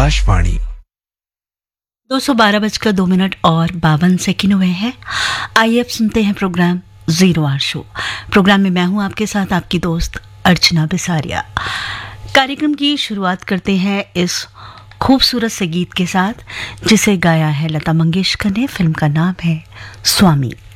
आकाशवाणी 212:02 और 52 हुए हैं। आइए अब सुनते हैं programme zero hour show. Programme में मैं हूं आपके साथ आपकी दोस्त अर्चना बिसारिया। कार्यक्रम की शुरुआत करते हैं इस खूबसूरत से गीत के साथ जिसे गाया है लता मंगेशकर ने। फिल्म का नाम है स्वामी।